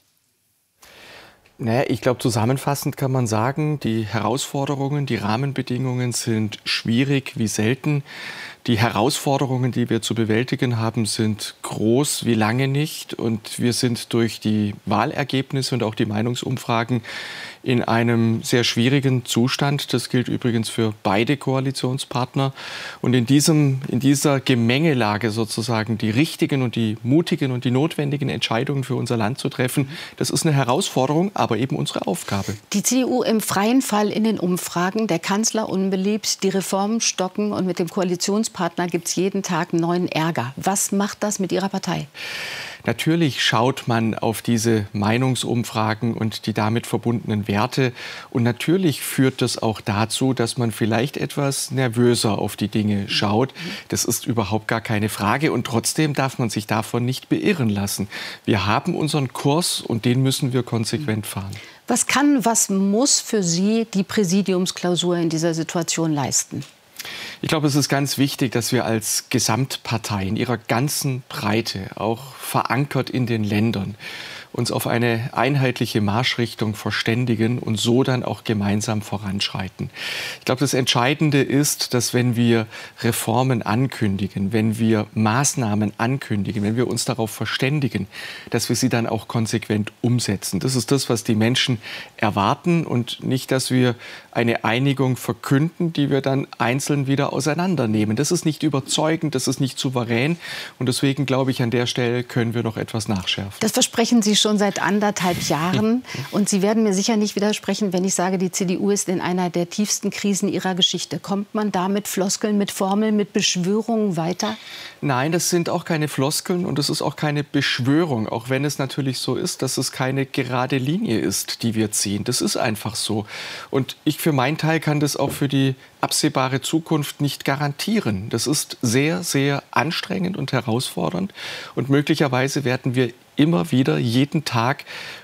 Naja, ich glaube, zusammenfassend kann man sagen, die Herausforderungen, die Rahmenbedingungen sind schwierig wie selten. Die Herausforderungen, die wir zu bewältigen haben, sind groß wie lange nicht. Und wir sind durch die Wahlergebnisse und auch die Meinungsumfragen in einem sehr schwierigen Zustand. Das gilt übrigens für beide Koalitionspartner. Und in, diesem, in dieser Gemengelage sozusagen die richtigen und die mutigen und die notwendigen Entscheidungen für unser Land zu treffen, das ist eine Herausforderung, aber eben unsere Aufgabe. Die C D U im freien Fall in den Umfragen, der Kanzler unbeliebt, die Reformen stocken und mit dem Koalitionspartner gibt es jeden Tag neuen Ärger. Was macht das mit Ihrer Partei? Natürlich schaut man auf diese Meinungsumfragen und die damit verbundenen Werte. Und natürlich führt das auch dazu, dass man vielleicht etwas nervöser auf die Dinge schaut. Das ist überhaupt gar keine Frage. Und trotzdem darf man sich davon nicht beirren lassen. Wir haben unseren Kurs und den müssen wir konsequent fahren. Was kann, was muss für Sie die Präsidiumsklausur in dieser Situation leisten? Ich glaube, es ist ganz wichtig, dass wir als Gesamtpartei in ihrer ganzen Breite, auch verankert in den Ländern, uns auf eine einheitliche Marschrichtung verständigen und so dann auch gemeinsam voranschreiten. Ich glaube, das Entscheidende ist, dass wenn wir Reformen ankündigen, wenn wir Maßnahmen ankündigen, wenn wir uns darauf verständigen, dass wir sie dann auch konsequent umsetzen. Das ist das, was die Menschen erwarten und nicht, dass wir eine Einigung verkünden, die wir dann einzeln wieder auseinandernehmen. Das ist nicht überzeugend, das ist nicht souverän und deswegen glaube ich, an der Stelle können wir noch etwas nachschärfen. Das versprechen Sie schon seit anderthalb Jahren. Und Sie werden mir sicher nicht widersprechen, wenn ich sage, die C D U ist in einer der tiefsten Krisen ihrer Geschichte. Kommt man da mit Floskeln, mit Formeln, mit Beschwörungen weiter? Nein, das sind auch keine Floskeln und es ist auch keine Beschwörung. Auch wenn es natürlich so ist, dass es keine gerade Linie ist, die wir ziehen. Das ist einfach so. Und ich für meinen Teil kann das auch für die absehbare Zukunft nicht garantieren. Das ist sehr, sehr anstrengend und herausfordernd. Und möglicherweise werden wir immer wieder jeden Tag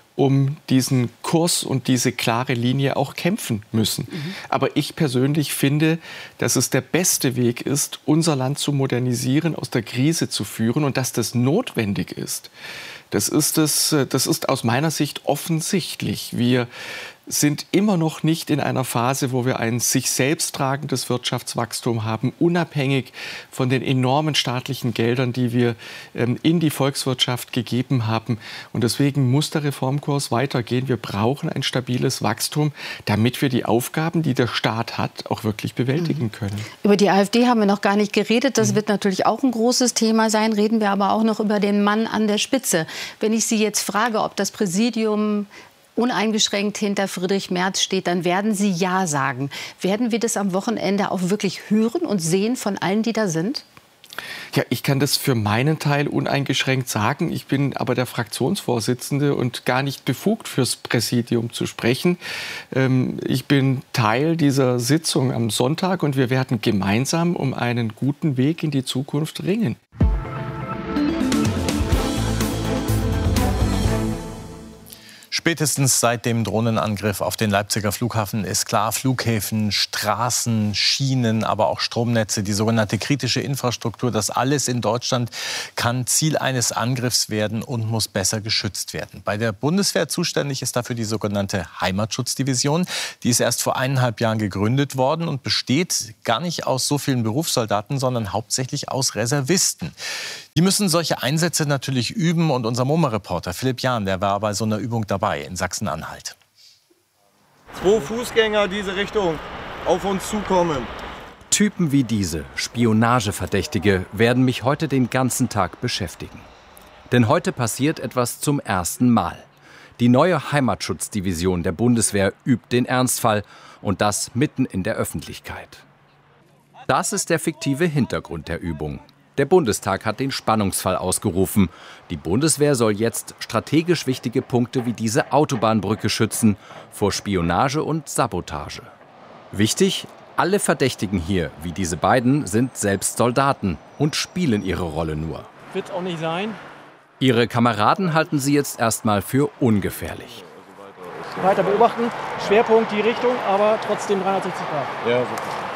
um diesen Kurs und diese klare Linie auch kämpfen müssen. Mhm. Aber ich persönlich finde, dass es der beste Weg ist, unser Land zu modernisieren, aus der Krise zu führen und dass das notwendig ist. Das ist, das, das ist aus meiner Sicht offensichtlich. Wir sind immer noch nicht in einer Phase, wo wir ein sich selbst tragendes Wirtschaftswachstum haben, unabhängig von den enormen staatlichen Geldern, die wir ähm, in die Volkswirtschaft gegeben haben. Und deswegen muss der Reformkurs weitergehen. Wir brauchen ein stabiles Wachstum, damit wir die Aufgaben, die der Staat hat, auch wirklich bewältigen können. Über die AfD haben wir noch gar nicht geredet. Das mhm. wird natürlich auch ein großes Thema sein. Reden wir aber auch noch über den Mann an der Spitze. Wenn ich Sie jetzt frage, ob das Präsidium uneingeschränkt hinter Friedrich Merz steht, dann werden Sie ja sagen. Werden wir das am Wochenende auch wirklich hören und sehen von allen, die da sind? Ja, ich kann das für meinen Teil uneingeschränkt sagen. Ich bin aber der Fraktionsvorsitzende und gar nicht befugt, fürs Präsidium zu sprechen. Ähm, ich bin Teil dieser Sitzung am Sonntag und wir werden gemeinsam um einen guten Weg in die Zukunft ringen. Spätestens seit dem Drohnenangriff auf den Leipziger Flughafen ist klar, Flughäfen, Straßen, Schienen, aber auch Stromnetze, die sogenannte kritische Infrastruktur, das alles in Deutschland kann Ziel eines Angriffs werden und muss besser geschützt werden. Bei der Bundeswehr zuständig ist dafür die sogenannte Heimatschutzdivision. Die ist erst vor eineinhalb Jahren gegründet worden und besteht gar nicht aus so vielen Berufssoldaten, sondern hauptsächlich aus Reservisten. Die müssen solche Einsätze natürlich üben und unser MoMA-Reporter Philipp Jahn, der war bei so einer Übung dabei in Sachsen-Anhalt. Zwei Fußgänger diese Richtung auf uns zukommen. Typen wie diese, Spionageverdächtige, werden mich heute den ganzen Tag beschäftigen. Denn heute passiert etwas zum ersten Mal. Die neue Heimatschutzdivision der Bundeswehr übt den Ernstfall und das mitten in der Öffentlichkeit. Das ist der fiktive Hintergrund der Übung. Der Bundestag hat den Spannungsfall ausgerufen. Die Bundeswehr soll jetzt strategisch wichtige Punkte wie diese Autobahnbrücke schützen vor Spionage und Sabotage. Wichtig, alle Verdächtigen hier, wie diese beiden, sind selbst Soldaten und spielen ihre Rolle nur. Wird auch nicht sein. Ihre Kameraden halten sie jetzt erstmal für ungefährlich. Weiter beobachten, Schwerpunkt die Richtung, aber trotzdem dreihundertsechzig Grad. Ja, super.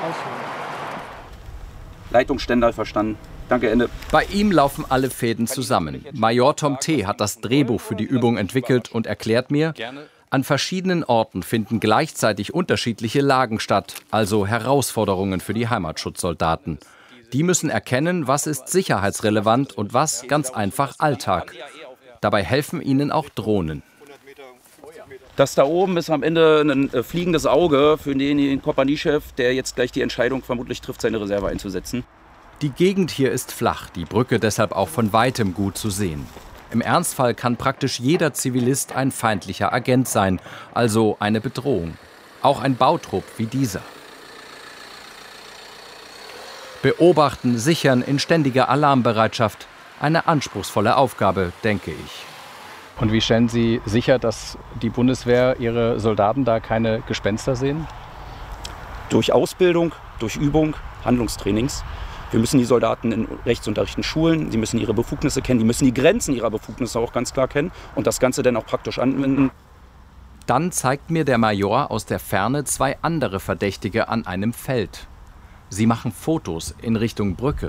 Leitung Stendal verstanden. Danke, Ende. Bei ihm laufen alle Fäden zusammen. Major Tom T. hat das Drehbuch für die Übung entwickelt und erklärt mir, an verschiedenen Orten finden gleichzeitig unterschiedliche Lagen statt, also Herausforderungen für die Heimatschutzsoldaten. Die müssen erkennen, was ist sicherheitsrelevant und was ganz einfach Alltag. Dabei helfen ihnen auch Drohnen. Das da oben ist am Ende ein äh, fliegendes Auge für den, den Kompaniechef, der jetzt gleich die Entscheidung vermutlich trifft, seine Reserve einzusetzen. Die Gegend hier ist flach, die Brücke deshalb auch von weitem gut zu sehen. Im Ernstfall kann praktisch jeder Zivilist ein feindlicher Agent sein, also eine Bedrohung. Auch ein Bautrupp wie dieser. Beobachten, sichern, in ständiger Alarmbereitschaft. Eine anspruchsvolle Aufgabe, denke ich. Und wie stellen Sie sicher, dass die Bundeswehr ihre Soldaten da keine Gespenster sehen? Durch Ausbildung, durch Übung, Handlungstrainings. Wir müssen die Soldaten in Rechtsunterrichten schulen, sie müssen ihre Befugnisse kennen, die müssen die Grenzen ihrer Befugnisse auch ganz klar kennen und das Ganze dann auch praktisch anwenden. Dann zeigt mir der Major aus der Ferne zwei andere Verdächtige an einem Feld. Sie machen Fotos in Richtung Brücke.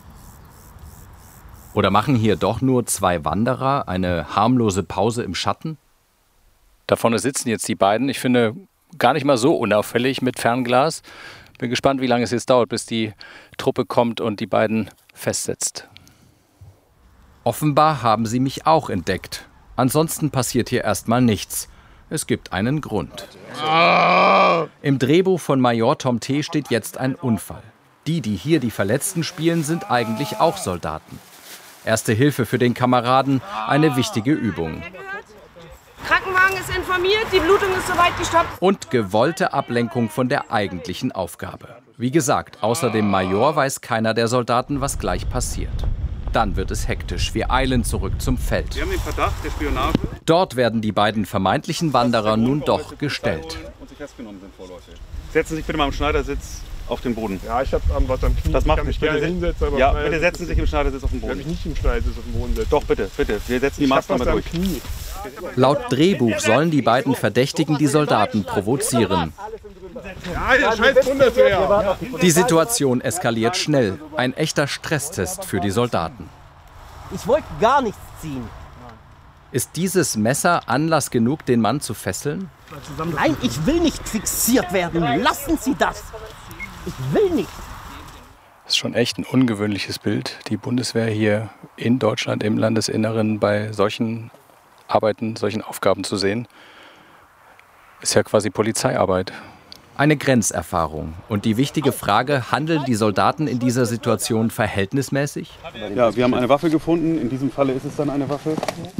Oder machen hier doch nur zwei Wanderer eine harmlose Pause im Schatten? Da vorne sitzen jetzt die beiden. Ich finde, gar nicht mal so unauffällig mit Fernglas. Bin gespannt, wie lange es jetzt dauert, bis die Truppe kommt und die beiden festsetzt. Offenbar haben sie mich auch entdeckt. Ansonsten passiert hier erstmal nichts. Es gibt einen Grund. Im Drehbuch von Major Tom T. steht jetzt ein Unfall. Die, die hier die Verletzten spielen, sind eigentlich auch Soldaten. Erste Hilfe für den Kameraden, eine wichtige Übung. Krankenwagen ist informiert, die Blutung ist soweit gestoppt. Und gewollte Ablenkung von der eigentlichen Aufgabe. Wie gesagt, außer dem Major weiß keiner der Soldaten, was gleich passiert. Dann wird es hektisch. Wir eilen zurück zum Feld. Wir haben den Verdacht der Spionage. Dort werden die beiden vermeintlichen Wanderer nun doch gestellt. Setzen Sie sich bitte mal im Schneidersitz auf den Boden. Ja, ich habe was am Knie. Das macht ich kann mich bitte. gerne hinsetzen, aber ja, bitte setzen Sie sich im Schneidersitz auf den Boden. Ich kann mich nicht im Schneidersitz auf den Boden setzen. Doch, bitte, bitte. Wir setzen die Maßnahme durch. Knie. Laut Drehbuch sollen die beiden Verdächtigen die Soldaten provozieren. Ja, der scheiß Bundeswehr. Die Situation eskaliert schnell. Ein echter Stresstest für die Soldaten. Ich wollte gar nichts ziehen. Ist dieses Messer Anlass genug, den Mann zu fesseln? Nein, ich will nicht fixiert werden. Lassen Sie das. Ich will nicht. Das ist schon echt ein ungewöhnliches Bild, die Bundeswehr hier in Deutschland im Landesinneren bei solchen Arbeiten, solchen Aufgaben zu sehen. Ist ja quasi Polizeiarbeit. Eine Grenzerfahrung. Und die wichtige Frage, handeln die Soldaten in dieser Situation verhältnismäßig? Ja, wir haben eine Waffe gefunden. In diesem Falle ist es dann eine Waffe.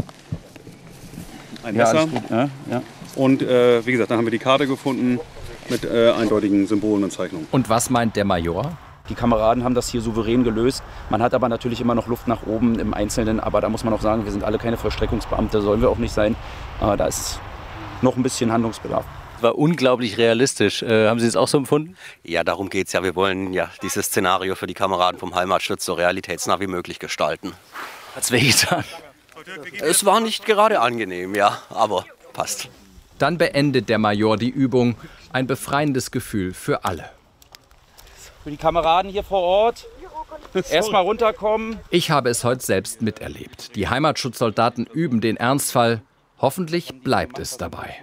Ein Messer. Ja, ja. Und äh, wie gesagt, dann haben wir die Karte gefunden mit äh, eindeutigen Symbolen und Zeichnungen. Und was meint der Major? Die Kameraden haben das hier souverän gelöst. Man hat aber natürlich immer noch Luft nach oben im Einzelnen. Aber da muss man auch sagen, wir sind alle keine Vollstreckungsbeamte, sollen wir auch nicht sein. Äh, da ist noch ein bisschen Handlungsbedarf. Das war unglaublich realistisch. Äh, haben Sie es auch so empfunden? Ja, darum geht es ja. Wir wollen ja dieses Szenario für die Kameraden vom Heimatschutz so realitätsnah wie möglich gestalten. Hat's wehgetan? Es war nicht gerade angenehm, ja, aber passt. Dann beendet der Major die Übung. Ein befreiendes Gefühl für alle. Für die Kameraden hier vor Ort, erstmal runterkommen. Ich habe es heute selbst miterlebt. Die Heimatschutzsoldaten üben den Ernstfall. Hoffentlich bleibt es dabei.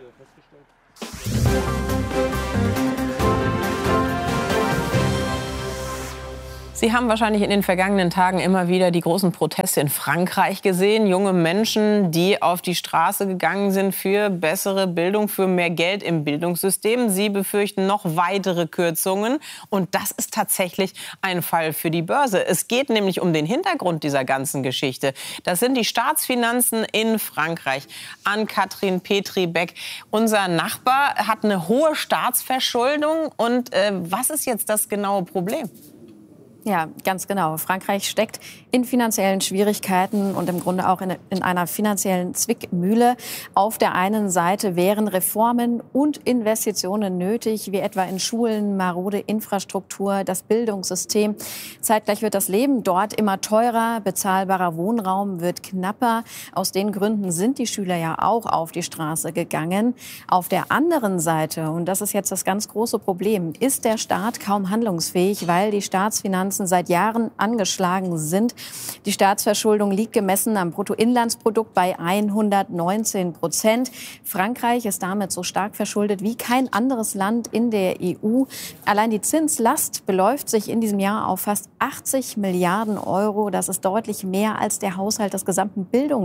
Sie haben wahrscheinlich in den vergangenen Tagen immer wieder die großen Proteste in Frankreich gesehen. Junge Menschen, die auf die Straße gegangen sind für bessere Bildung, für mehr Geld im Bildungssystem. Sie befürchten noch weitere Kürzungen. Und das ist tatsächlich ein Fall für die Börse. Es geht nämlich um den Hintergrund dieser ganzen Geschichte. Das sind die Staatsfinanzen in Frankreich. Ann-Kathrin Petri-Beck, unser Nachbar, hat eine hohe Staatsverschuldung. Und äh, was ist jetzt das genaue Problem? Ja, ganz genau. Frankreich steckt in finanziellen Schwierigkeiten und im Grunde auch in, in einer finanziellen Zwickmühle. Auf der einen Seite wären Reformen und Investitionen nötig, wie etwa in Schulen, marode Infrastruktur, das Bildungssystem. Zeitgleich wird das Leben dort immer teurer, bezahlbarer Wohnraum wird knapper. Aus den Gründen sind die Schüler ja auch auf die Straße gegangen. Auf der anderen Seite, und das ist jetzt das ganz große Problem, ist der Staat kaum handlungsfähig, weil die Staatsfinanzen seit Jahren angeschlagen sind. Die Staatsverschuldung liegt gemessen am Bruttoinlandsprodukt bei hundertneunzehn Prozent. Frankreich ist damit so stark verschuldet wie kein anderes Land in der E U. Allein die Zinslast beläuft sich in diesem Jahr auf fast achtzig Milliarden Euro. Das ist deutlich mehr als der Haushalt des gesamten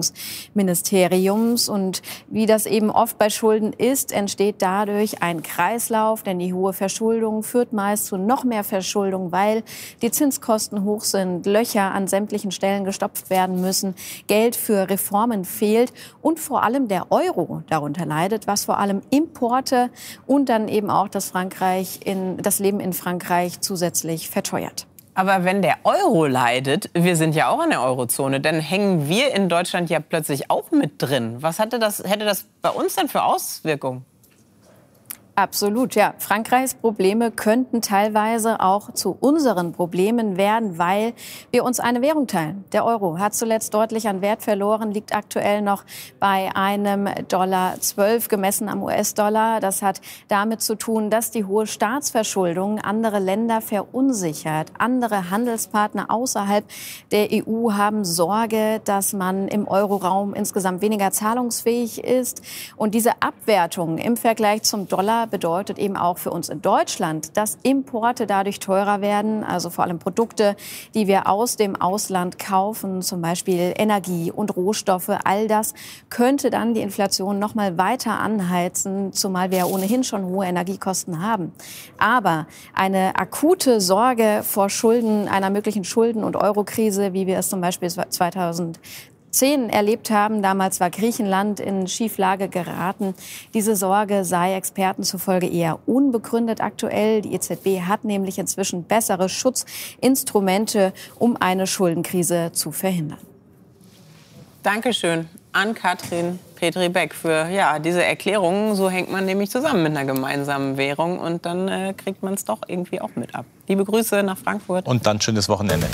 Bildungsministeriums. Und wie das eben oft bei Schulden ist, entsteht dadurch ein Kreislauf, denn die hohe Verschuldung führt meist zu noch mehr Verschuldung, weil die Zinskosten hoch sind, Löcher an sämtlichen Stellen gestopft werden müssen, Geld für Reformen fehlt und vor allem der Euro darunter leidet, was vor allem Importe und dann eben auch das, Frankreich in, das Leben in Frankreich zusätzlich verteuert. Aber wenn der Euro leidet, wir sind ja auch in der Eurozone, dann hängen wir in Deutschland ja plötzlich auch mit drin. Was hatte das, hätte das bei uns denn für Auswirkungen? Absolut, ja. Frankreichs Probleme könnten teilweise auch zu unseren Problemen werden, weil wir uns eine Währung teilen. Der Euro hat zuletzt deutlich an Wert verloren, liegt aktuell noch bei einem Dollar zwölf gemessen am U S-Dollar. Das hat damit zu tun, dass die hohe Staatsverschuldung andere Länder verunsichert. Andere Handelspartner außerhalb der E U haben Sorge, dass man im Euroraum insgesamt weniger zahlungsfähig ist. Und diese Abwertung im Vergleich zum Dollar bedeutet eben auch für uns in Deutschland, dass Importe dadurch teurer werden, also vor allem Produkte, die wir aus dem Ausland kaufen, zum Beispiel Energie und Rohstoffe. All das könnte dann die Inflation noch mal weiter anheizen, zumal wir ja ohnehin schon hohe Energiekosten haben. Aber eine akute Sorge vor Schulden, einer möglichen Schulden- und Eurokrise, wie wir es zum Beispiel zweitausendzehn erlebt haben. Damals war Griechenland in Schieflage geraten. Diese Sorge sei Experten zufolge eher unbegründet aktuell. Die E Z B hat nämlich inzwischen bessere Schutzinstrumente, um eine Schuldenkrise zu verhindern. Dankeschön an Ann-Kathrin Petri-Beck für ja, diese Erklärungen. So hängt man nämlich zusammen mit einer gemeinsamen Währung und dann äh, kriegt man es doch irgendwie auch mit ab. Liebe Grüße nach Frankfurt. Und dann schönes Wochenende.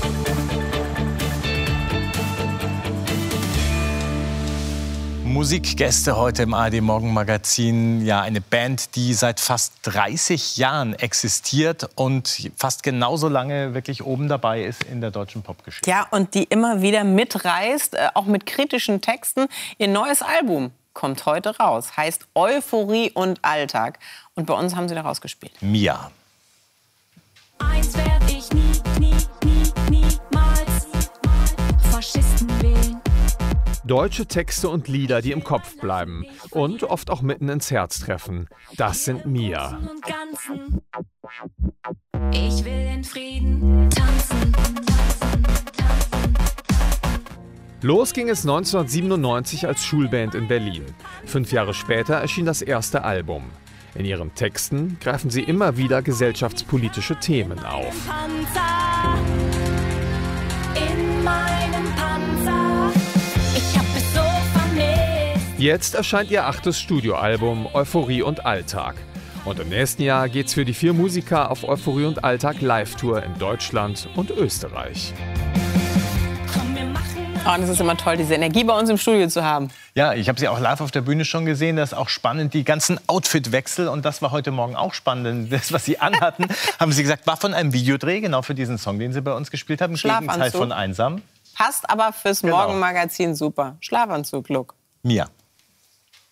Musikgäste heute im A R D Morgenmagazin. Ja, eine Band, die seit fast dreißig Jahren existiert und fast genauso lange wirklich oben dabei ist in der deutschen Popgeschichte. Ja, und die immer wieder mitreißt, äh, auch mit kritischen Texten. Ihr neues Album kommt heute raus, heißt Euphorie und Alltag. Und bei uns haben sie da rausgespielt. Mia. Eins werd ich nie, nie, nie, niemals Faschisten wählen. Deutsche Texte und Lieder, die im Kopf bleiben und oft auch mitten ins Herz treffen. Das sind Mia. Ich will in Frieden tanzen. Los ging es neunzehnhundertsiebenundneunzig als Schulband in Berlin. Fünf Jahre später erschien das erste Album. In ihren Texten greifen sie immer wieder gesellschaftspolitische Themen auf. Panzer, in meinem Panzer, ich hab es so vermisst. Jetzt erscheint ihr achtes Studioalbum Euphorie und Alltag. Und im nächsten Jahr geht's für die vier Musiker auf Euphorie und Alltag Live-Tour in Deutschland und Österreich. Oh, und es ist immer toll, diese Energie bei uns im Studio zu haben. Ja, ich habe sie auch live auf der Bühne schon gesehen. Das ist auch spannend, die ganzen Outfitwechsel. Und das war heute Morgen auch spannend. Das, was sie anhatten, haben sie gesagt, war von einem Videodreh, genau für diesen Song, den sie bei uns gespielt haben. Gegenteil von Einsam. Passt aber fürs Genau. Morgenmagazin super. Schlafanzug-Look. Mia.